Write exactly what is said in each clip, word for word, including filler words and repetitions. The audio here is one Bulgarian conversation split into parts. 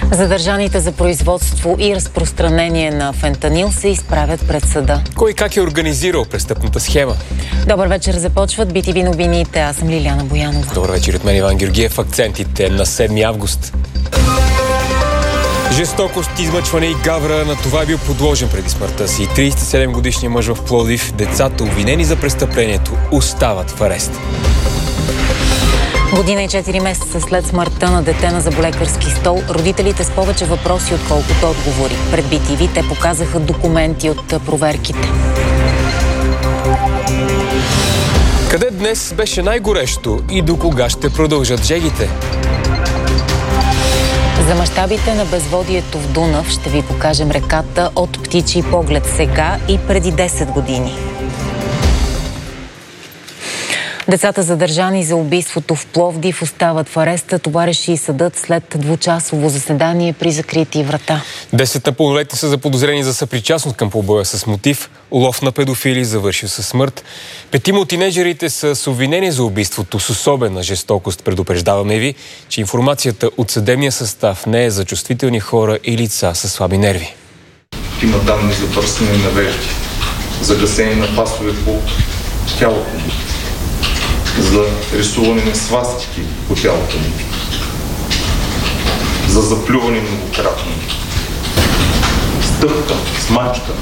Задържаните за производство и разпространение на фентанил се изправят пред съда. Кой как е организирал престъпната схема? Добър вечер, започват би ти ви новините. Аз съм Лиляна Боянова. Добър вечер от мен, Иван Георгиев. Акцентите на седми август. Жестокост, измъчване и гавра, на това е бил подложен преди смъртта си. тридесет и седем годишният мъж в Пловдив. Децата, обвинени за престъплението, остават в арест. Година и четири месеца след смъртта на дете на заболекарски стол, родителите с повече въпроси, отколкото отговори. Пред би ти ви те показаха документи от проверките. Къде днес беше най-горещо и до кога ще продължат жегите? За мащабите на безводието в Дунав ще ви покажем реката от птичий поглед сега и преди десет години. Децата, задържани за убийството в Пловдив, остават в ареста. Това реши съдът след двучасово заседание при закрити врата. Десет напълнолетни са заподозрени за съпричастност към побоя с мотив лов на педофили, завършил със смърт. Петима от тинейджерите са с обвинение за убийството с особена жестокост. Предупреждаваме ви, че информацията от съдебния състав не е за чувствителни хора и лица със слаби нерви. Има данни за бърсане на вежди, за гасене на пасове по тялото му, за рисуване на свастики по тялото му, за заплюване многократно, стъпка, смачка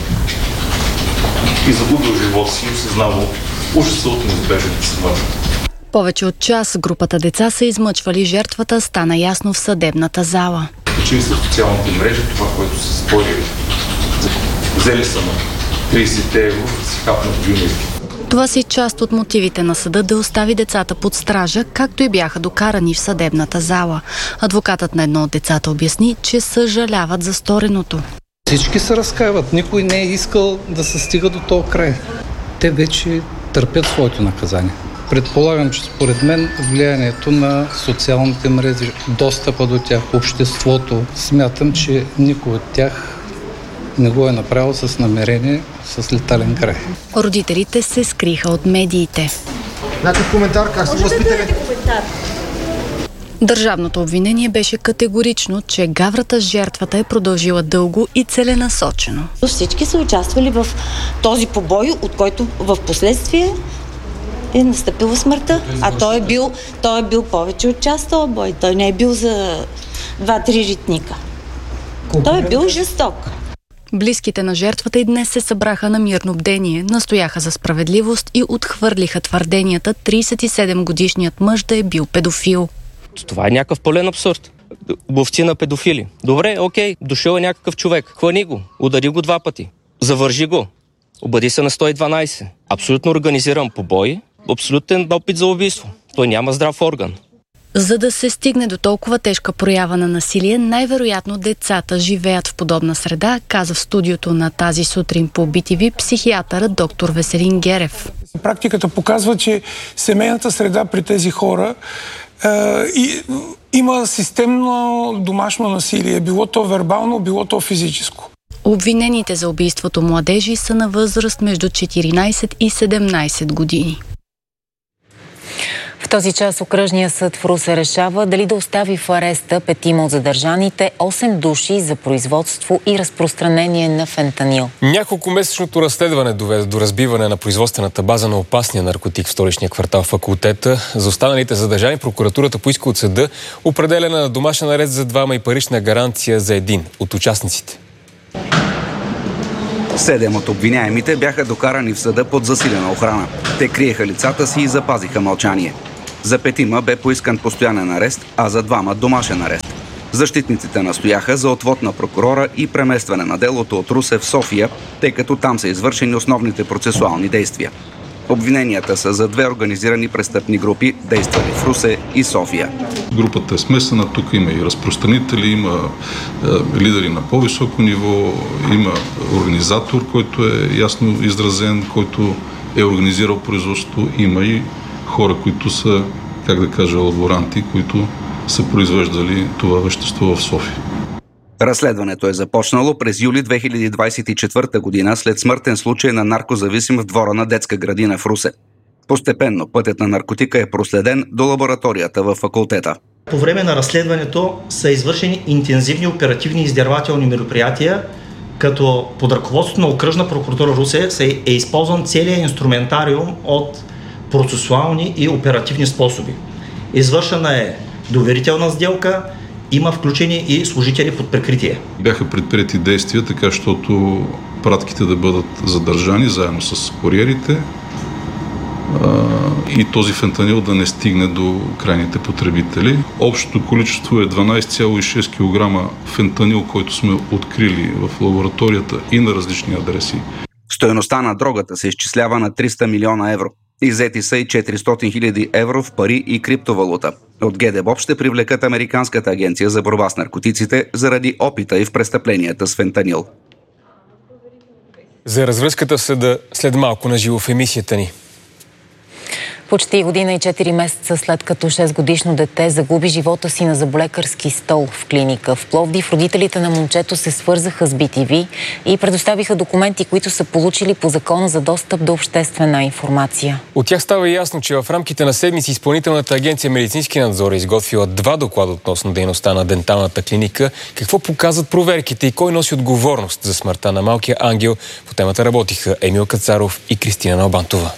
и загубил живота си и осъзнавал ужаса от неизбежната смърт. Повече от час групата деца са измъчвали жертвата, стана ясно в съдебната зала. Качили са в социалните мрежи това, което са спорили. Взели са на тридесет евро, да си хапнат бюнери. Това си част от мотивите на съда да остави децата под стража, както и бяха докарани в съдебната зала. Адвокатът на едно от децата обясни, че съжаляват за стореното. Всички се разкаиват. Никой не е искал да се стига до този край. Те вече търпят своето наказание. Предполагам, че според мен влиянието на социалните мрежи, достъпа до тях, обществото, смятам, че никой от тях не го е направил с намерение, с летален край. Родителите се скриха от медиите. Някакъв коментар, как са възпитали? Държавното обвинение беше категорично, че гаврата с жертвата е продължила дълго и целенасочено. Всички са участвали в този побой, от който в последствие е настъпила смъртта. А той е бил, той е бил повече от час този бой. Той не е бил за два-три ритника. Той е бил жесток. Близките на жертвата и днес се събраха на мирно бдение, настояха за справедливост и отхвърлиха твърденията тридесет и седем годишният мъж да е бил педофил. Това е някакъв пълен абсурд. Ловци на педофили. Добре, окей, дошъл е някакъв човек. Хвани го, удари го два пъти. Завържи го. Обади се на сто и дванайсет. Абсолютно организиран побой, абсолютен опит за убийство. Той няма здрав орган. За да се стигне до толкова тежка проява на насилие, най-вероятно децата живеят в подобна среда, каза в студиото на Тази сутрин по би ти ви психиатърът доктор Веселин Герев. Практиката показва, че семейната среда при тези хора е, и, има системно домашно насилие, било то вербално, било то физическо. Обвинените за убийството младежи са на възраст между четиринайсет и седемнайсет години. В този час окръжния съд в Русе решава дали да остави в ареста петима от задържаните, осем души за производство и разпространение на фентанил. Няколко месечното разследване доведе до разбиване на производствената база на опасния наркотик в столичния квартал Факултета. За останалите задържани прокуратурата поиска от съда определяне на домашен арест за двама и парична гаранция за един от участниците. Седем от обвиняемите бяха докарани в съда под засилена охрана. Те криеха лицата си и запазиха мълчание. За петима бе поискан постоянен арест, а за двама домашен арест. Защитниците настояха за отвод на прокурора и преместване на делото от Русе в София, тъй като там са извършени основните процесуални действия. Обвиненията са за две организирани престъпни групи, действали в Русе и София. Групата е смесена, тук има и разпространители, има е, лидери на по-високо ниво, има организатор, който е ясно изразен, който е организирал производството, има и хора, които са, как да кажа, лаборанти, които са произвеждали това вещество в София. Разследването е започнало през юли две хиляди двайсет и четвърта година след смъртен случай на наркозависим в двора на детска градина в Русе. Постепенно пътят на наркотика е проследен до лабораторията във Факултета. По време на разследването са извършени интензивни оперативни издирвателни мероприятия, като под ръководството на Окръжна прокуратура Русе е използван целият инструментариум от процесуални и оперативни способи. Извършена е доверителна сделка, има включени и служители под прикритие. Бяха предприети действия, така защото пратките да бъдат задържани заедно с куриерите и този фентанил да не стигне до крайните потребители. Общото количество е дванадесет цяло и шест килограма фентанил, който сме открили в лабораторията и на различни адреси. Стойността на дрогата се изчислява на триста милиона евро. Иззети са и четиристотин хиляди евро в пари и криптовалута. От ГДБОП ще привлекат Американската агенция за борба с наркотиците заради опита и в престъпленията с фентанил. За развръзката в съда след малко на живо в емисията ни. Почти година и четири месеца след като шестгодишно дете загуби живота си на заболекарски стол в клиника в Пловдив, родителите на момчето се свързаха с Би Ти Ви и предоставиха документи, които са получили по закона за достъп до обществена информация. От тях става ясно, че в рамките на седмици Изпълнителната агенция Медицински надзор е изготвила два доклада относно дейността на денталната клиника. Какво показват проверките и кой носи отговорност за смъртта на малкия ангел? По темата работиха Емил Кацаров и Кристина Налбантова.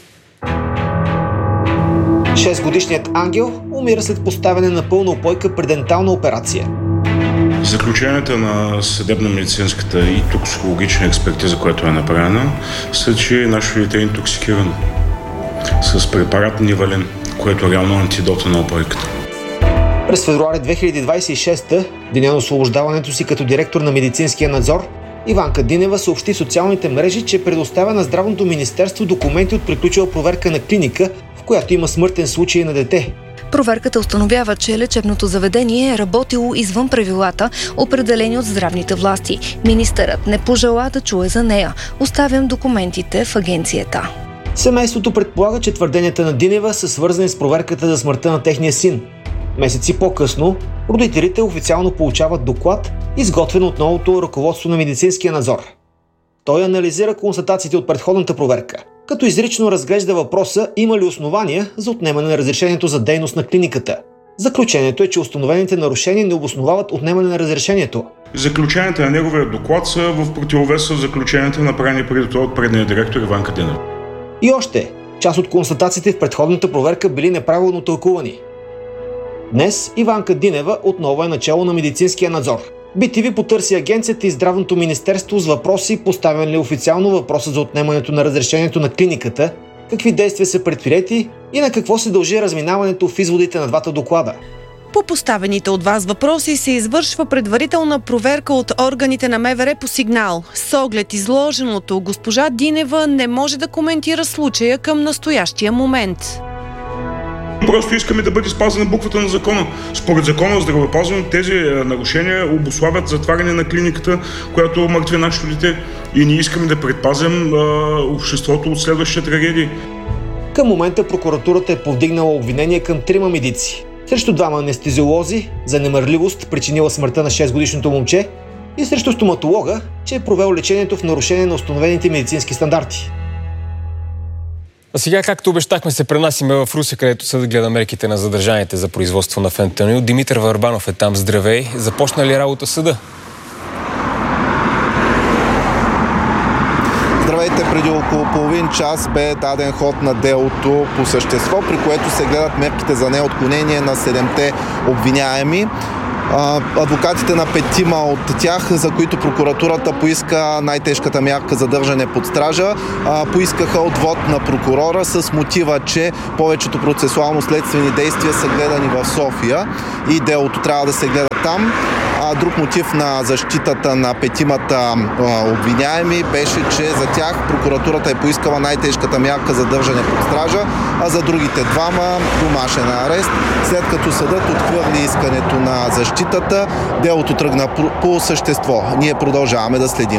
шестгодишният ангел умира след поставяне на пълна упойка при дентална операция. Заключенията на съдебно-медицинската и токсикологична експертиза, която е направена, са, че нашето дете е интоксикирано с препарат Нивалин, което е реално антидота на упойката. През февруари две хиляди двадесет и шеста, деня на освобождаването си като директор на медицинския надзор, Иванка Динева съобщи в социалните мрежи, че предоставя на Здравното министерство документи от приключила проверка на клиника, в която има смъртен случай на дете. Проверката установява, че лечебното заведение е работило извън правилата, определени от здравните власти. Министърът не пожела да чуе за нея. Оставям документите в агенцията. Семейството предполага, че твърденията на Динева са свързани с проверката за смъртта на техния син. Месеци по-късно родителите официално получават доклад, изготвен от новото ръководство на медицинския надзор. Той анализира констатациите от предходната проверка, като изрично разглежда въпроса има ли основания за отнемане на разрешението за дейност на клиниката. Заключението е, че установените нарушения не обосновават отнемане на разрешението. Заключенията на неговия доклад са в противовес с заключенията, направени преди това от предния директор Иванка Динева. И още, част от констатациите в предходната проверка били неправилно тълкувани. Днес Иванка Динева отново е начало на медицинския надзор. Би Ти Ви потърси агенцията и Здравното министерство с въпроси, поставен ли официално въпроса за отнемането на разрешението на клиниката, какви действия са предприети и на какво се дължи разминаването в изводите на двата доклада. По поставените от вас въпроси се извършва предварителна проверка от органите на М В Р по сигнал. С оглед изложеното, госпожа Динева не може да коментира случая към настоящия момент. Просто искаме да бъде спазена буквата на закона. Според закона за здравеопазването тези нарушения обуславят затваряне на клиниката, която мъртви нашето дете. И ние искаме да предпазим а, обществото от следващите трагедии. Към момента прокуратурата е повдигнала обвинение към трима медици. Срещу двама анестезиолози за немърливост, причинила смъртта на шестгодишното момче, и срещу стоматолога, че е провел лечението в нарушение на установените медицински стандарти. А сега, както обещахме, се пренасиме в Русе, където съдът гледа мерките на задържаните за производство на фентанил. Димитър Върбанов е там. Здравей! Започна ли работа съда? Здравейте, преди около половин час бе даден ход на делото по същество, при което се гледат мерките за неотклонение на седемте обвиняеми. Адвокатите на петима от тях, за които прокуратурата поиска най-тежката мярка задържане под стража, поискаха отвод на прокурора с мотива, че повечето процесуално-следствени действия са гледани в София и делото трябва да се гледа там. Друг мотив на защитата на петимата обвиняеми беше, че за тях прокуратурата е поискала най-тежката мярка задържане под стража, а за другите двама домашен арест. След като съдът отхвърли искането на защитата, делото тръгна по същество. Ние продължаваме да следим.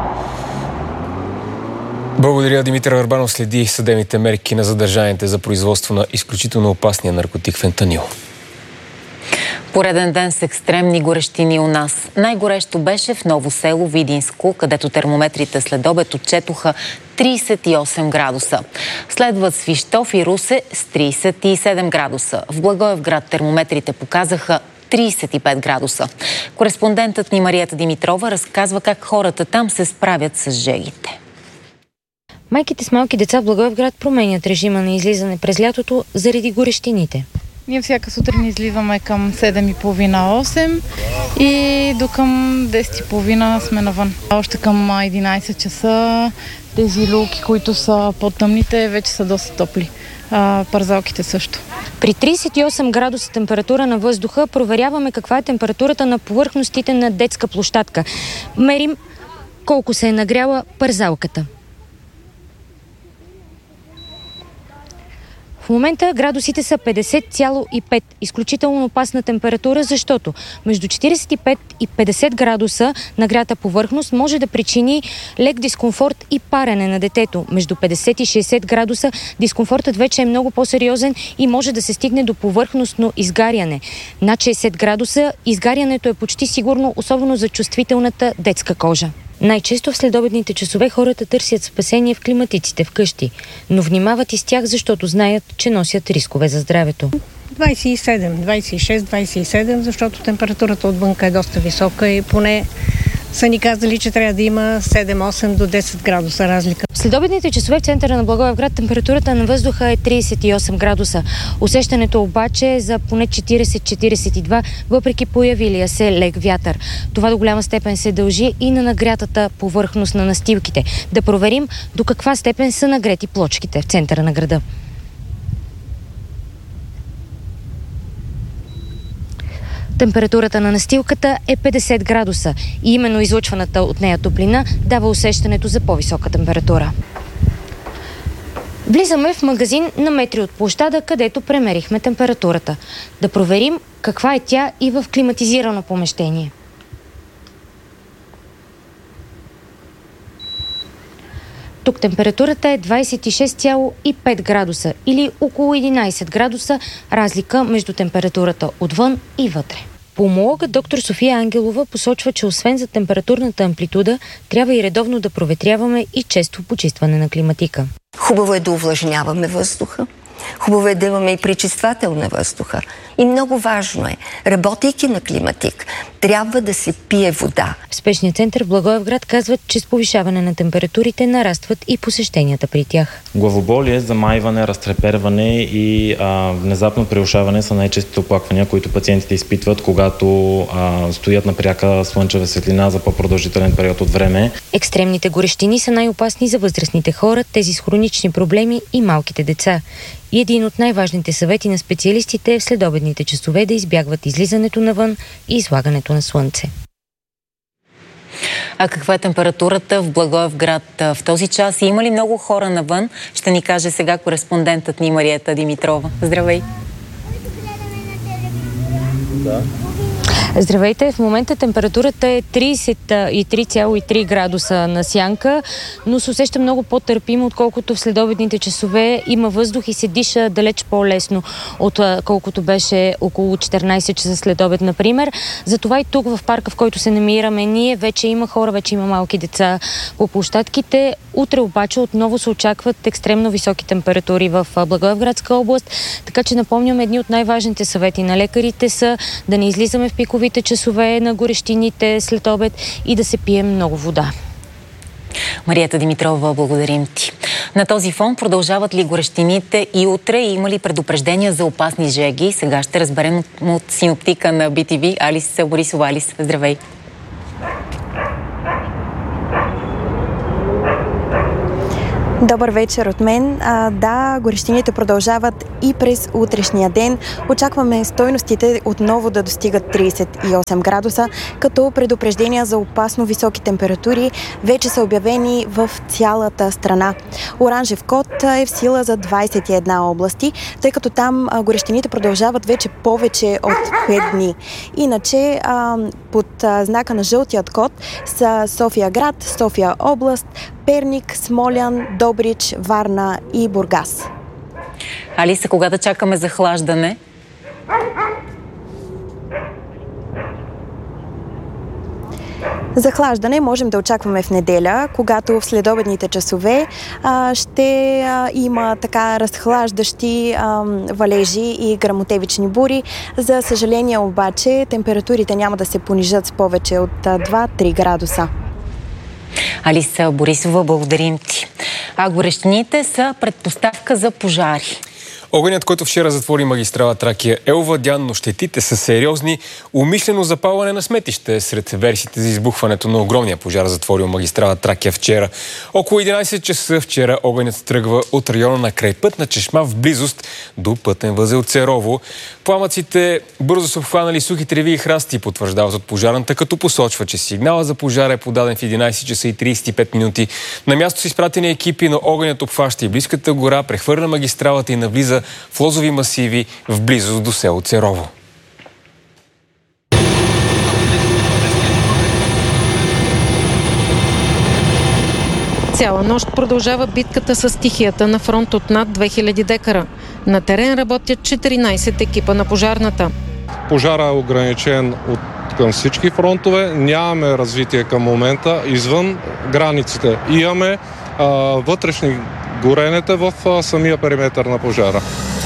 Благодаря, Димитър Върбанов следи съдебните мерки на задържаните за производство на изключително опасния наркотик фентанил. Пореден ден с екстремни горещини у нас. Най-горещо беше в Ново село Видинско, където термометрите след обед отчетоха трийсет и осем градуса. Следват Свищов и Русе с трийсет и седем градуса. В Благоевград термометрите показаха трийсет и пет градуса. Кореспондентът ни Марията Димитрова разказва как хората там се справят с жегите. Майките с малки деца в Благоевград променят режима на излизане през лятото заради горещините. Ние всяка сутрин излизаме към седем и половина осем и до към десет и половина сме навън. Още към единайсет часа тези люлки, които са по-тъмните, вече са доста топли. А, парзалките също. При трийсет и осем градуса температура на въздуха проверяваме каква е температурата на повърхностите на детска площадка. Мерим колко се е нагряла парзалката. В момента градусите са петдесет цяло и пет. Изключително опасна температура, защото между четирийсет и пет и петдесет градуса нагрята повърхност може да причини лек дискомфорт и парене на детето. Между петдесет и шейсет градуса дискомфортът вече е много по-сериозен и може да се стигне до повърхностно изгаряне. Над шейсет градуса изгарянето е почти сигурно, особено за чувствителната детска кожа. Най-често в следобедните часове хората търсят спасение в климатиците вкъщи, но внимават и с тях, защото знаят, че носят рискове за здравето. двайсет и седем, двайсет и шест, двайсет и седем, защото температурата отвънка е доста висока и поне са ни казали, че трябва да има седем-осем до десет градуса разлика. В следобедните часове в центъра на Благоевград температурата на въздуха е трийсет и осем градуса. Усещането обаче е за поне четирийсет до четирийсет и два, въпреки появилия се лек вятър. Това до голяма степен се дължи и на нагрятата повърхност на настилките. Да проверим до каква степен са нагрети плочките в центъра на града. Температурата на настилката е петдесет градуса и именно излъчваната от нея топлина дава усещането за по-висока температура. Влизаме в магазин на метри от площада, където премерихме температурата. Да проверим каква е тя и в климатизирано помещение. Тук температурата е двайсет и шест цяло и пет градуса или около единайсет градуса разлика между температурата отвън и вътре. Пулмологът доктор София Ангелова посочва, че освен за температурната амплитуда, трябва и редовно да проветряваме и често почистване на климатика. Хубаво е да увлажняваме въздуха. Хубаво е да имаме и пречиствател на въздуха. И много важно е, работейки на климатик, трябва да се пие вода. В спешния център в Благоевград казват, че с повишаване на температурите нарастват и посещенията при тях. Главоболие, замайване, разтреперване и а, внезапно прирушаване са най-честите оплаквания, които пациентите изпитват, когато а, стоят на пряка слънчева светлина за по-продължителен период от време. Екстремните горещини са най-опасни за възрастните хора, тези с хронични проблеми и малките деца. И един от най-важните съвети на специалистите е в следобедните часове да избягват излизането навън и излагането на слънце. А каква е температурата в Благоевград в този час? И има ли много хора навън? Ще ни каже сега кореспондентът ни Марията Димитрова. Здравей! Да. Здравейте! В момента температурата е трийсет и три цяло и три градуса на сянка, но се усеща много по-търпимо, отколкото в следобедните часове. Има въздух и се диша далеч по-лесно, отколкото беше около четиринайсет часа след обед, например. Затова и тук в парка, в който се намираме ние, вече има хора, вече има малки деца по площадките. Утре обаче отново се очакват екстремно високи температури в Благоевградска област, така че напомням, едни от най-важните съвети на лекарите са да не излизаме в пиковите часове на горещините след обед и да се пие много вода. Марията Димитрова, благодарим ти. На този фон продължават ли горещините и утре и има ли предупреждения за опасни жеги? Сега ще разберем от, от синоптика на Би Ти Ви Алис Борисова. Алис, здравей! Добър вечер от мен. А, да, горещините продължават и през утрешния ден. Очакваме стойностите отново да достигат трийсет и осем градуса, като предупреждения за опасно високи температури вече са обявени в цялата страна. Оранжев код е в сила за двайсет и една области, тъй като там а, горещините продължават вече повече от пет дни. Иначе а, под а, знака на жълтият код са София град, София област, Перник, Смолян, Добрич, Варна и Бургас. Алиса, кога да чакаме захлаждане? Захлаждане можем да очакваме в неделя, когато в следобедните часове а, ще а, има така разхлаждащи а, валежи и гръмотевични бури. За съжаление обаче температурите няма да се понижат с повече от два-три градуса. Алиса Борисова, благодарим ти. А горещините са предпоставка за пожари. Огънят, който вчера затвори магистрала Тракия, е овладян, но щетите са сериозни. Умишлено запалване на сметище сред версиите за избухването на огромния пожар, затворил магистрала Тракия вчера. Около единайсет часа вчера огънят тръгва от района на крайпътна чешма в близост до пътен възел Церово. Пламъците бързо са обхванали сухи треви и храсти, потвърждават от пожарната, като посочва, че сигнала за пожара е подаден в единайсет часа и трийсет и пет минути. На място са изпратени екипи, но огънят обхваща и близката гора, прехвърля магистралата и навлиза в лозови масиви в близост до село Церово. Цяла нощ продължава битката с стихията на фронт от над две хиляди декара. На терен работят четиринайсет екипа на пожарната. Пожара е ограничен от към всички фронтове. Нямаме развитие към момента извън границите. Имаме а, вътрешни горенета в а, самия периметър на пожара.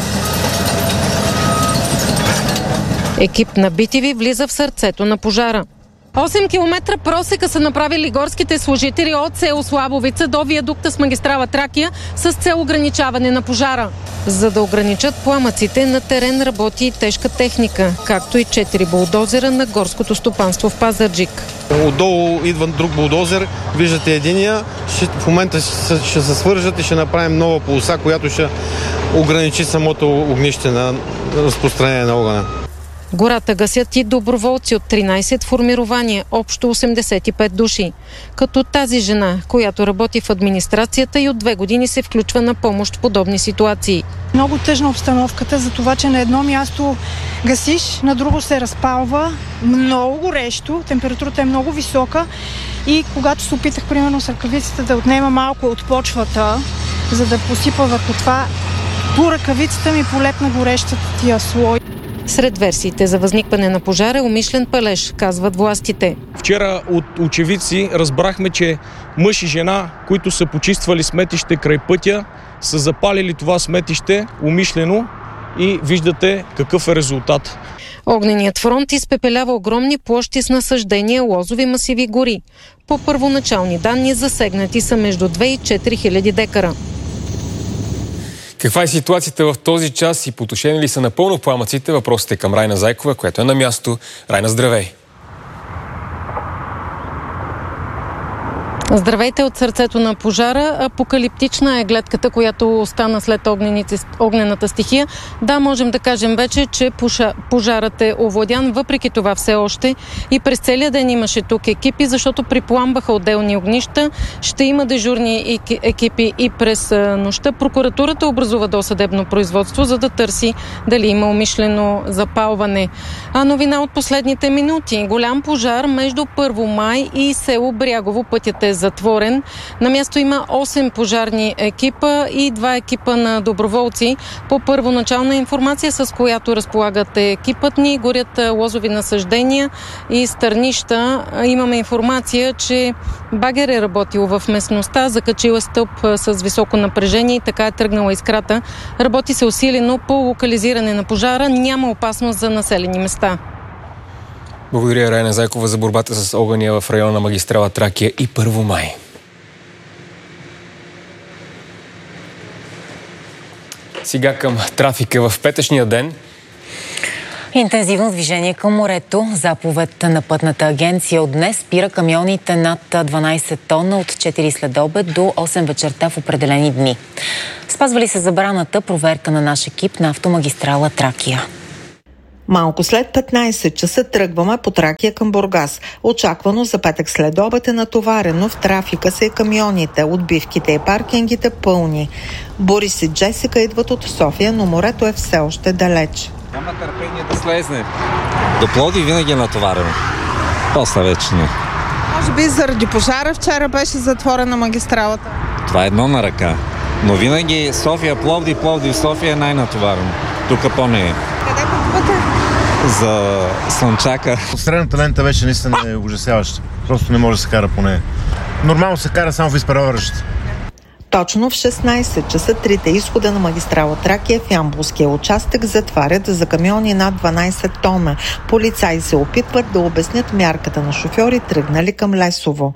Екип на би ти ви влиза в сърцето на пожара. осем километра просека са направили горските служители от село Слабовица до виадукта с магистрала Тракия с цел ограничаване на пожара. За да ограничат пламъците, на терен работи и тежка техника, както и четири булдозера на горското стопанство в Пазарджик. Отдолу идва друг булдозер, виждате единия, ще, в момента ще, ще се свържат и ще направим нова полоса, която ще ограничи самото огнище на разпространение на огъня. Гората гасят и доброволци от тринайсет формирования, общо осемдесет и пет души. Като тази жена, която работи в администрацията и от две години се включва на помощ в подобни ситуации. Много тъжна обстановката за това, че на едно място гасиш, на друго се разпалва, много горещо, температурата е много висока и когато се опитах, примерно с ръкавицата да отнема малко от почвата, за да посипа върху това, по ръкавицата ми полепна горещия слой. Сред версиите за възникване на пожара е умишлен палеж, казват властите. Вчера от очевидци разбрахме, че мъж и жена, които са почиствали сметище край пътя, са запалили това сметище умишлено и виждате какъв е резултат. Огненият фронт изпепелява огромни площи с насаждения, лозови масиви и гори. По първоначални данни засегнати са между две и четири хиляди декара. Каква е ситуацията в този час и потушени ли са напълно пламъците? Въпросът е към Райна Зайкова, която е на място. Райна, здравей! Здравейте от сърцето на пожара. Апокалиптична е гледката, която остана след огнените, огнената стихия. Да, можем да кажем вече, че пожарът е овладян. Въпреки това все още и през целия ден имаше тук екипи, защото припламбаха отделни огнища. Ще има дежурни екипи и през нощта. Прокуратурата образува досъдебно производство, за да търси дали има умишлено запалване. А новина от последните минути. Голям пожар между Първо май и село Брягово. Пътят е затворен. На място има осем пожарни екипа и два екипа на доброволци. По първоначална информация, с която разполагат екипът ни, горят лозови насаждения и стърнища. Имаме информация, че багер е работил в местността, закачила стълб с високо напрежение и така е тръгнала искрата. Работи се усилено по локализиране на пожара. Няма опасност за населени места. Благодаря, Райна Зайкова, за борбата с огъня в района на магистрала Тракия и Първо май. Сега към трафика в петъчния ден. Интензивно движение към морето. Заповед на пътната агенция от днес спира камионите над дванайсет тона от четири следобед до осем вечерта в определени дни. Спазвали се забраната проверка на наш екип на автомагистрала Тракия. Малко след петнайсет часа тръгваме по Тракия към Бургас. Очаквано за петък след обед е натоварено, в трафика са и камионите, отбивките и паркингите пълни. Борис и Джесика идват от София, но морето е все още далеч. Няма търпение да слезне. До Пловдив винаги е натоварено. После вече не. Може би заради пожара вчера беше затворена магистралата. Това е едно на ръка. Но винаги София, Пловдив, Пловдив, София е най-натоварено. Тук по-не е. Къде пътувате? за слънчака. Средната лента вече наистина е ужасяваща. Просто не може да се кара по нея. Нормално се кара само в изпреварващите. Точно в шестнайсет часа трите изхода на магистрала Тракия в Ямболския участък затварят за камиони над дванайсет тона. Полицаи се опитват да обяснят мярката на шофьори, тръгнали към Лесово.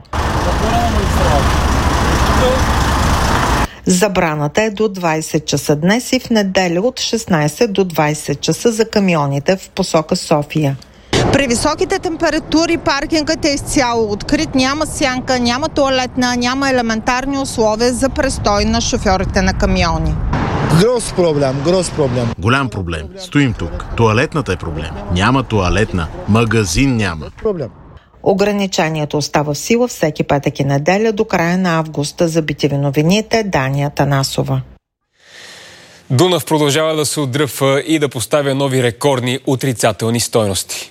Забраната е до двайсет часа днес и в неделя от шестнайсет до двайсет часа за камионите в посока София. При високите температури паркингът е изцяло открит, няма сянка, няма тоалетна, няма елементарни условия за престой на шофьорите на камиони. Гроз проблем, гроз проблем. Голям проблем. Стоим тук. Тоалетната е проблем. Няма тоалетна. Магазин няма. Проблем. Ограничението остава в сила всеки петък и неделя до края на август. За би ти ви новините, Дания Танасова. Дунав продължава да се отдръпва и да поставя нови рекордни отрицателни стойности.